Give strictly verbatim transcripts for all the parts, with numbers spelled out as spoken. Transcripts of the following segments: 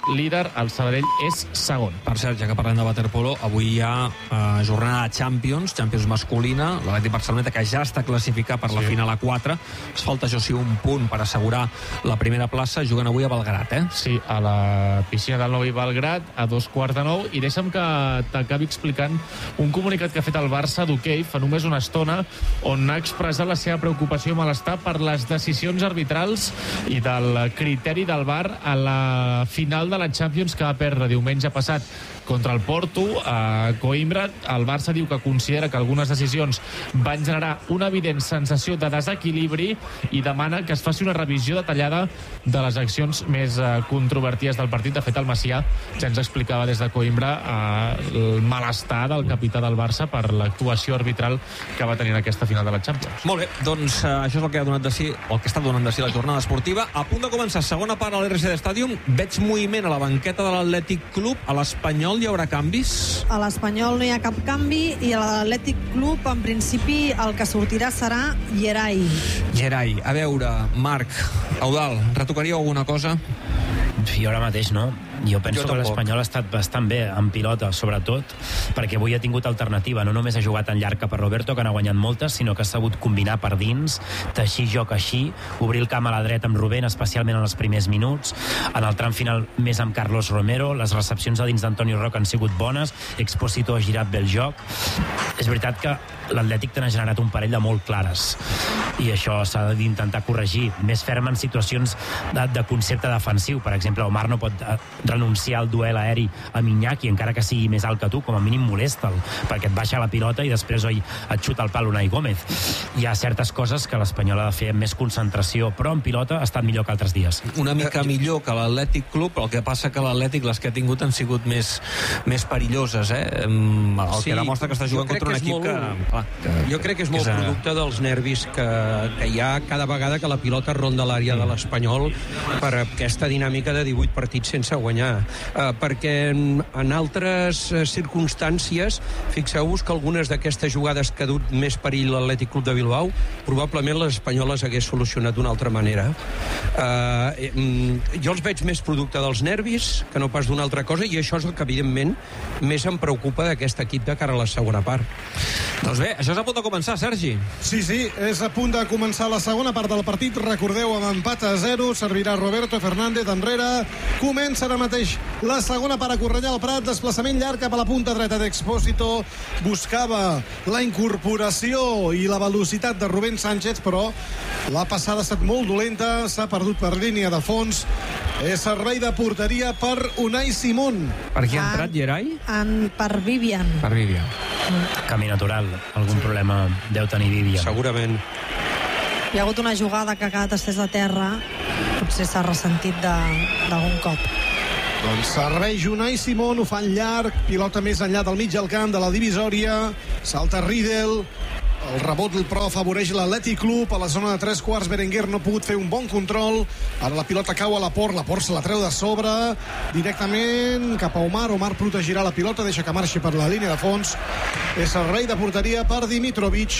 líder, el Sabadell és segon. Per cert, ja que parlem de waterpolo, avui hi ha eh, jornada de Champions, Champions masculina, l'Atlètic Barceloneta, que ja està classificat per la sí. final a quatre. Es falta, això sí, un punt per assegurar la primera plaça. Juguen avui a Belgrat, eh? Sí, a la piscina del Novi Belgrat, a dos quarts de nou, i deixa'm que t'acabi explicant un comunicat que ha fet el Barça d'hoquei fa només una estona, on ha expressat la seva preocupació i malestar per les decisions arbitrals i del criteri del V A R a la final de la Champions que va perdre diumenge passat contra el Porto a Coimbra. El Barça diu que considera que algunes decisions van generar una evident sensació de desequilibri i demana que es faci una revisió detallada de les accions més eh, controvertides del partit. De fet, el Macià ja ens explicava des de Coimbra eh, el malestar del capità del Barça per l'actuació arbitral que va tenir en aquesta final de la Champions. Molt bé, doncs eh, això és el que ha donat de si, el que està donant de si la jornada esportiva. A punt de començar segona part a l'R C D Stadium. Veig moviment a la banqueta de l'Atlètic Club. A l'Espanyol hi haurà canvis? A l'Espanyol no hi ha cap canvi i a l'Atlètic Club, en principi, el que sortirà serà Gerai. Gerai. A veure, Marc, Eudald, retocaríeu alguna cosa? Jo ara mateix no. Jo penso jo que l'Espanyol ha estat bastant bé en pilota, sobretot, perquè avui ha tingut alternativa. No només ha jugat en llarg cap a Roberto, que n'ha guanyat moltes, sinó que ha sabut combinar per dins, teixir joc així, obrir el camp a la dreta amb Rubén, especialment en els primers minuts, en el tram final més amb Carlos Romero. Les recepcions a dins d'Antonio Roca han sigut bones, Expósito ha girat bé el joc. És veritat que l'Atlètic te n'ha generat un parell de molt clares i això s'ha d'intentar corregir. Més ferm en situacions de, de concepte defensiu. Per exemple, Omar no pot renunciar al duel aeri amb Iñaki, encara que sigui més alt que tu, com a mínim molesta'l, perquè et baixa la pilota i després oi, et xuta el pal Unai Gómez. Hi ha certes coses que l'Espanyol ha de fer amb més concentració, però en pilota ha estat millor que altres dies. Una mica millor que l'Atlètic Club, el que passa que l'Atlètic, les que ha tingut han sigut més, més perilloses, eh? El sí, que demostra que està jugant contra un equip molt, que, clar, que... Jo crec que és molt que és a... producte dels nervis que, que hi ha cada vegada que la pilota ronda l'àrea de l'Espanyol per aquesta dinàmica de divuit partits sense guanyar. Uh, perquè en, en altres uh, circumstàncies, fixeu-vos que algunes d'aquestes jugades que ha dut més perill l'Atlètic Club de Bilbao, probablement l'Espanyol les hagués solucionat d'una altra manera. Uh, eh, jo els veig més producte dels nervis que no pas d'una altra cosa, i això és el que evidentment més em preocupa d'aquest equip de cara a la segona part. Doncs bé, això és a punt de començar, Sergi. Sí, sí, és a punt de començar la segona part del partit. Recordeu, amb empat a zero, servirà Roberto Fernández enrere. Comença ara mateix la segona part a Cornellà al Prat, desplaçament llarg cap a la punta dreta d'Expósito. Buscava la incorporació i la velocitat de Rubén Sánchez, però la passada ha estat molt dolenta, s'ha perdut per línia de fons. És servei de porteria per Unai Simón. Per qui ha entrat, Gerai? En, per Vivian. Per Vivian. Camí natural, algun sí. problema deu tenir Vivian. Segurament. Hi ha hagut una jugada que ha quedat estès a terra, potser s'ha ressentit d'algun cop. Doncs serveix Unai Simón, ho fan llarg, pilota més enllà del mig del camp de la divisòria, salta Riedel, el rebot però afavoreix l'Atlètic Club. A la zona de tres quarts Berenguer no ha pogut fer un bon control, ara la pilota cau a Laporte, Laporte se la treu de sobre directament cap a Omar. Omar protegirà la pilota, deixa que marxi per la línia de fons. És servei de porteria per Dimitrovic.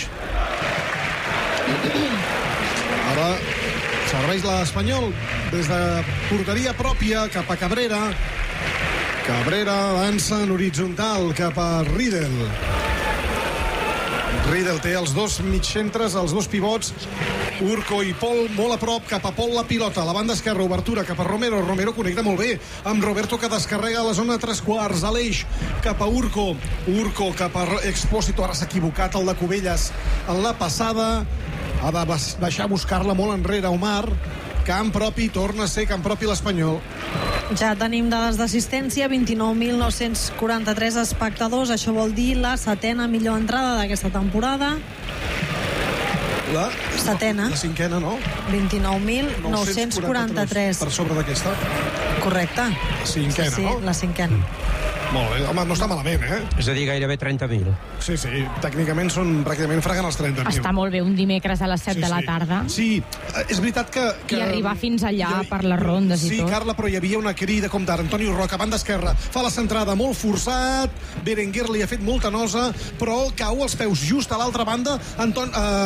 Ara serveix l'Espanyol des de porteria pròpia cap a Cabrera. Cabrera avança en horitzontal cap a Riedel. Riedel té els dos mitjcentres, els dos pivots, Urco i Pol molt a prop, cap a Pol la pilota, a la banda esquerra, obertura cap a Romero, Romero connecta molt bé amb Roberto, que descarrega a la zona de tres quarts, a l'eix cap a Urco, Urco cap a Expósito, ara s'ha equivocat el de Cubelles en la passada, ha de deixar buscar-la molt enrere Omar. Camp propi, torna a ser camp propi l'Espanyol. Ja tenim dades d'assistència, vint-i-nou mil nou-cents quaranta-tres espectadors, això vol dir la setena millor entrada d'aquesta temporada. La setena. La cinquena, no? vint-i-nou mil nou-cents quaranta-tres. Per sobre d'aquesta. Correcte. La cinquena, sí, sí, no? la cinquena. Molt bé, home, no està malament, eh? És a dir, gairebé trenta mil. Sí, sí, tècnicament són pràcticament fregant els trenta mil. Està molt bé un dimecres a les set sí, de la tarda. Sí, és veritat que... que I arribar fins allà ha, per les rondes sí, i tot. Sí, Carla, però hi havia una crida com d'ara. Antonio Roca, banda esquerra, fa la centrada molt forçat, Berenguer li ha fet molta nosa, però cau als peus just a l'altra banda Anton, eh, Antonio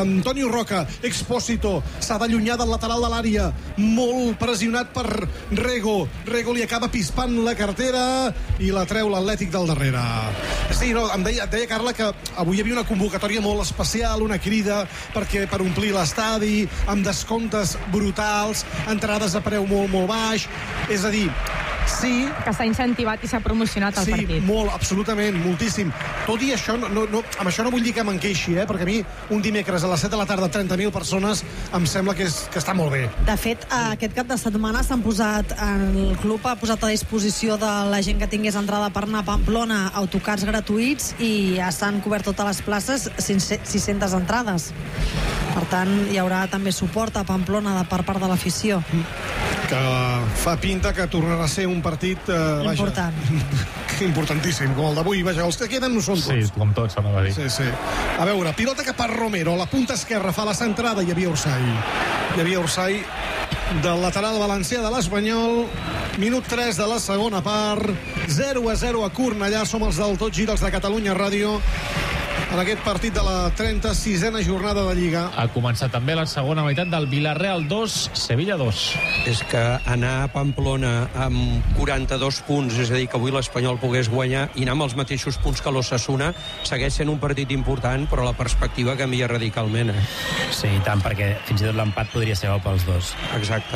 Roca, Expósito, s'ha d'allunyar del lateral de l'àrea, molt pressionat per Rego. Rego li acaba pispant la cartera i la treu l'Atlètic del darrere. Sí, no, em deia, deia Carla que avui hi havia una convocatòria molt especial, una crida perquè per omplir l'estadi, amb descomptes brutals, entrades a preu molt, molt baix. És a dir, sí... Que s'ha incentivat i s'ha promocionat el sí, partit. Sí, molt, absolutament, moltíssim. Tot i això, no, no, amb això no vull dir que m'enqueixi, eh? Perquè a mi un dimecres a les set de la tarda trenta mil persones em sembla que, és, que està molt bé. De fet, aquest cap de setmana s'han posat, el club ha posat a disposició de la gent que tingués entrada per anar a Pamplona autocars gratuïts i ja s'han cobert totes les places, sis-centes entrades. Per tant, hi haurà també suport a Pamplona de per part de l'afició. Que fa pinta que tornarà a ser un partit eh, important. Vaja, importantíssim, com el d'avui. Vaja, els que queden no són tots. Sí, com tots, anava a dir. Sí, sí. A veure, pilota cap a Romero, a la punta esquerra, fa la centrada, hi havia Orsay. Hi havia Orsay del lateral valencià de l'Espanyol. Minut tres de la segona part, zero a zero a Cornellà. Som els del Tot Gira, els de Catalunya Ràdio, en aquest partit de la trenta-sisena jornada de Lliga. Ha començat també la segona meitat del Villarreal dos, Sevilla dos. És que anar a Pamplona amb quaranta-dos punts, és a dir, que avui l'Espanyol pogués guanyar i anar amb els mateixos punts que l'Osasuna, segueix sent un partit important, però la perspectiva canvia radicalment. Eh? Sí, i tant, perquè fins i tot l'empat podria ser bo pels dos. Exacte.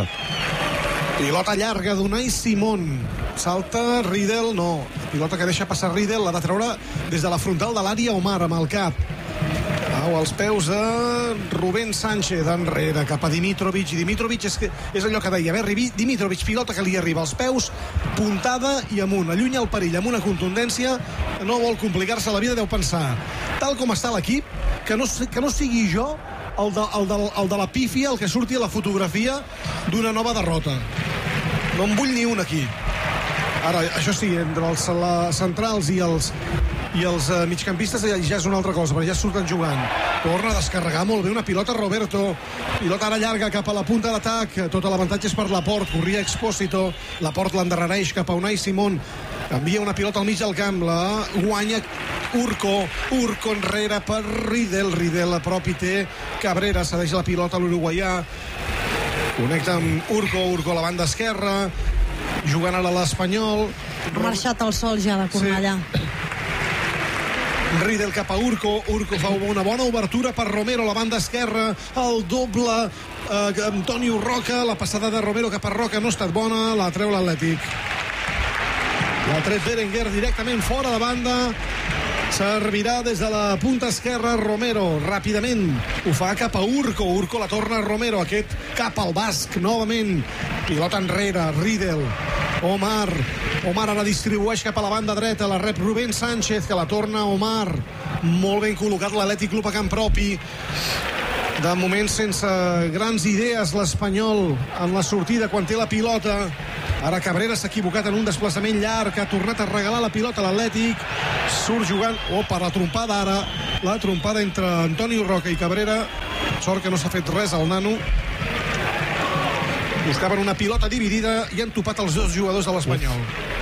Pilota llarga d'Unai Simón. Salta Riedel, no. Pilota que deixa passar Riedel, l'ha de treure des de la frontal de l'àrea Omar, amb el cap. Au, als peus de Rubén Sánchez, enrere, cap a Dimitrovic. I Dimitrovic és, que, és allò que deia, a veure, Dimitrovic, pilota que li arriba als peus, puntada i amunt. Allunya el perill amb una contundència, no vol complicar-se la vida, deu pensar. Tal com està l'equip, que no, que no sigui jo el de, el, de, el de la pífia, el que surti a la fotografia d'una nova derrota. No en vull ni un aquí. Ara, això sí, entre els la, centrals i els i els uh, migcampistes ja, ja és una altra cosa, perquè ja surten jugant. Torna a descarregar molt bé una pilota Roberto. Pilota ara llarga cap a la punta d'atac. Tot l'avantatge és per Laporte. Corria Expósito. Laporte l'endarrereix cap a Unai Simón. Envia una pilota al mig del camp. La guanya Urco. Urco enrere per Riedel. Riedel a prop i té Cabrera. Cedeix la pilota a l'uruguaià. Connecta amb Urco. Urco a la banda esquerra. Jugant ara l'Espanyol. Ha marxat el sol ja de Cornellà. Sí. Riedel cap a Urco. Urco fa una bona obertura per Romero a la banda esquerra. El doble eh, Antonio Roca. La passada de Romero cap a Roca no ha estat bona. La treu l'Atlètic. L'ha tret Berenguer directament fora de banda. Servirà des de la punta esquerra Romero. Ràpidament ho fa cap a Urco. Urco la torna a Romero. Aquest cap al basc novament. Pilota enrere. Riedel. Omar. Omar ara distribueix cap a la banda dreta. La rep Rubén Sánchez, que la torna a Omar. Molt ben col·locat l'Atlètic Club a camp propi. De moment sense grans idees l'Espanyol en la sortida quan té la pilota. Ara Cabrera s'ha equivocat en un desplaçament llarg, ha tornat a regalar la pilota a l'Atlètic. Surt jugant, oh, per la trompada ara, la trompada entre Antonio Roca i Cabrera. Sort que no s'ha fet res al nano. Buscaven una pilota dividida i han topat els dos jugadors de l'Espanyol.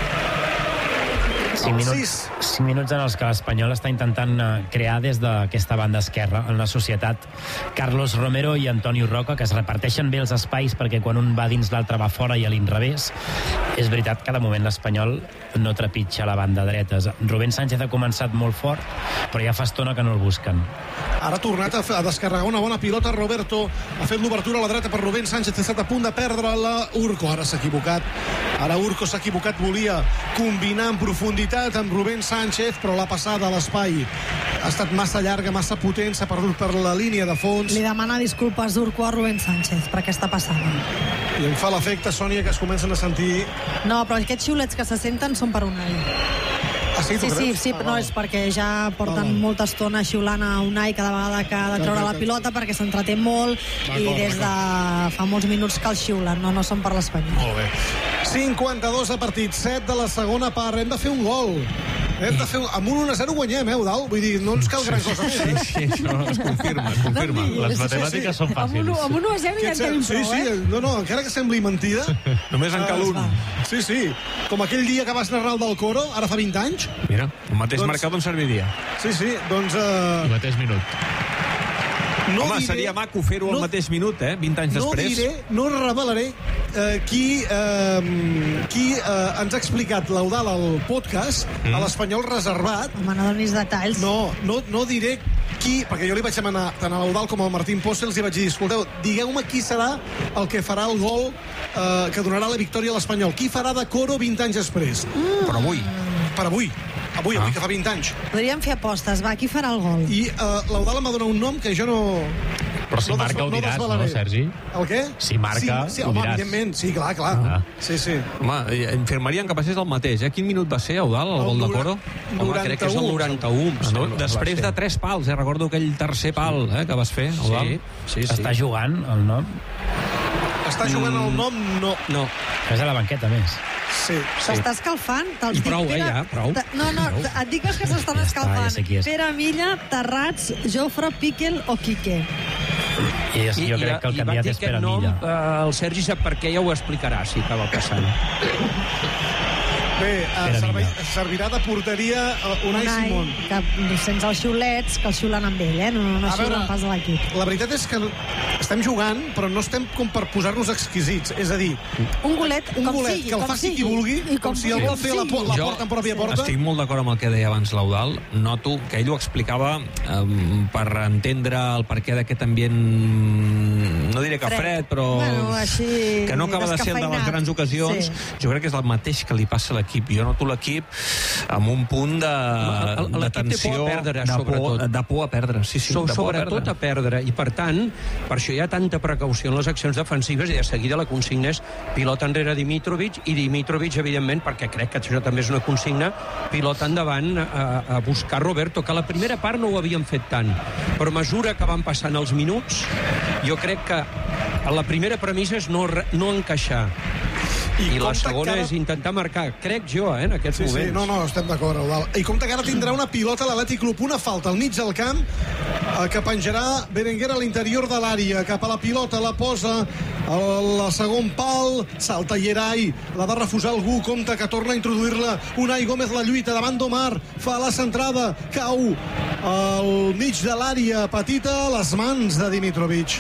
Cinc minuts, cinc minuts en els que l'Espanyol està intentant crear des d'aquesta banda esquerra en la societat. Carlos Romero i Antonio Roca, que es reparteixen bé els espais perquè quan un va dins l'altre va fora i a l'inrevés. És veritat que de moment l'Espanyol no trepitja la banda dreta. Rubén Sánchez ha començat molt fort, però ja fa estona que no el busquen. Ara ha tornat a descarregar una bona pilota Roberto. Ha fet l'obertura a la dreta per Rubén Sánchez. Ha estat a punt de perdre la Urco. Ara s'ha equivocat. Ara Urco s'ha equivocat. Volia combinar en profunditat amb Rubén Sánchez, però la passada a l'espai ha estat massa llarga, massa potent. S'ha perdut per la línia de fons. Li demana disculpes Urco a Rubén Sánchez per aquesta passada. I em fa l'efecte, Sònia, que es comencen a sentir... No, però aquests xiulets que se senten són per Unai. Ah, sí, sí, sí, sí, no, és perquè ja porten ah, molta estona xiulant a Unai cada vegada que ha de treure la pilota perquè s'entreté molt i des de fa molts minuts que el xiulen, no, no són per l'Espanyol. Molt bé. cinquanta-dos a partit, set de la segona part, hem de fer un gol. Hem de fer un... Amb un un a zero guanyem, eh, Eudal? Vull dir, no ens cal gran cosa més. Sí, sí, això es confirma, es confirma. Les matemàtiques sí, sí. són fàcils. Amb un un a zero ja en tenim prou, sí, sí, no, no, encara que sembli mentida. Només en cal un. Sí, sí. Com aquell dia que vas narrar el del Coro, ara fa vint anys. Mira, el mateix doncs, marcador em serviria. Sí, sí, doncs... Uh... El mateix minut. No Home, diré, seria maco fer-ho no, al mateix minut, eh? vint anys no després. Diré, no revelaré eh, qui, eh, qui eh, ens ha explicat l'Eudal al podcast, mm. a l'Espanyol reservat. Home, no donis detalls. No, no, no diré qui, perquè jo li vaig demanar tant a l'Eudal com al Martín Posse, els hi vaig dir, escolteu, digueu-me qui serà el que farà el gol eh, que donarà la victòria a l'Espanyol. Qui farà de Coro vint anys després? Mm. Però avui. Per avui. Avui, Ah. avui, que fa vint anys. Podríem fer apostes. Va, qui farà el gol? I uh, l'Eudal em va donar un nom que jo no... Però si no marca des- ho diràs, no, desvelaré. Sergi? El què? Si marca, sí, sí, ho home, diràs. evidentment, sí, clar, clar. Ah. Sí, sí. Home, em firmarien que passés el mateix, eh? Quin minut va ser, Eudal, el El gol de nora- Coro? Home, crec que és el noranta-u. em No, sembla. després de tres pals, eh? Recordo aquell tercer pal eh, que vas fer, Eudal. Sí, sí, sí. Està jugant el nom? Està jugant el nom, no. No, És a la banqueta, més. Sí, sí. S'està escalfant? Te'ls I dic, prou, eh, Pere- ja, prou. Te- No, no, et dic els que s'estan Ja està, escalfant. ja sé qui és. Pere Milla, Terrats, Jofre, Piquel o Quique. I jo, jo crec que el i va candidat dir és Pere aquest nom, Milla. eh, el Sergi sap per què, ja ho explicarà, si acaba passant. Bé, uh, Pere servei, Milla. servirà de porteria uh, Unai, Unai, Simón. que sense els xiulets, que els xiulen amb ell, eh? No, no, no A veure, xiulen pas a l'equip. La veritat és que estem jugant, però no estem com per posar-nos exquisits. És a dir, Un golet, un com golet sigui, que el com faci sigui. qui vulgui, I com si el com vol fer a la, po- la Jo porta en pròpia porta. Estic molt d'acord amb el que deia abans l'Eudal. Noto que ell ho explicava um, per entendre el perquè d'aquest ambient, no diré que Fred. fred, però Bueno, així, que no acaba de ser el de les descafeïnat. grans ocasions. Sí. Jo crec que és el mateix que li passa a l'equip. Jo noto l'equip amb un punt de, el- de l'equip té tensió, por a perdre, de, por, sobretot. de por a perdre. Sí, sí, So, de por a sobretot perdre. a perdre. I, per tant, per això hi ha tanta precaució en les accions defensives i de seguida la consigna és pilota enrere Dimitrovic i Dimitrovic, evidentment, perquè crec que això també és una consigna, pilota endavant a, a buscar Roberto, que a la primera part no ho havien fet tant. Però a mesura que van passant els minuts, jo crec que la primera premissa és no, re- no encaixar. I, I la compte segona que ara- és intentar marcar, crec jo, eh, en aquests Sí, moments. sí, no, no, estem d'acord, Eudal. I compte que ara tindrà una pilota a l'Atlètic Club, una falta al mig del camp, eh, que penjarà Berenguer a l'interior de l'àrea, cap a la pilota, la posa al segon pal, salta Yeray, l'ha de refusar algú, compte que torna a introduir-la Unai Gómez, la lluita davant d'Omar, fa la centrada, cau al mig de l'àrea petita, a les mans de Dimitrovic.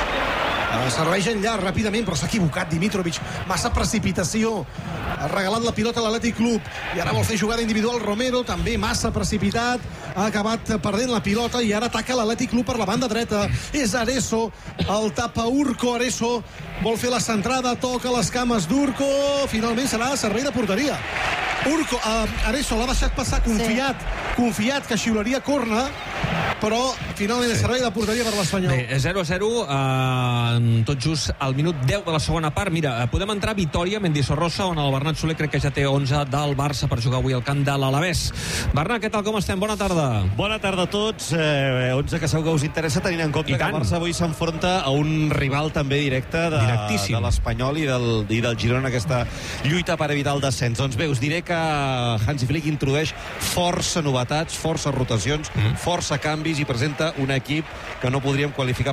Uh, serveix enllà ràpidament, però s'ha equivocat Dimitrovic, massa precipitació, ha regalat la pilota a l'Atlètic Club i ara vol fer jugada individual Romero, també massa precipitat, ha acabat perdent la pilota i ara ataca l'Atlètic Club per la banda dreta, és Areso, el tapa Urco, Areso vol fer la centrada, toca les cames d'Urco, finalment serà servei de porteria. Urco, uh, Areso l'ha deixat passar confiat, sí. confiat que xiularia corna, però finalment sí. és servei de porteria per l'Espanyol. Bé, zero a zero, eh, tot just al minut deu de la segona part. Mira, podem entrar a Vitòria, Mendizorrosa, on el Bernat Soler crec que ja té onze del Barça per jugar avui al camp de l'Alavés. Bernat, què tal, com estem? Bona tarda. Bona tarda a tots. Eh, onze que segur que us interessa, tenint en compte I que el tant. Barça avui s'enfronta a un rival també directe de, Directíssim. de l'Espanyol i del, i del Girona, aquesta lluita per evitar el descens. Doncs bé, us diré que Hansi Flick introdueix força novetats, força rotacions, mm. força canvis i presenta un equip que no podríem qualificar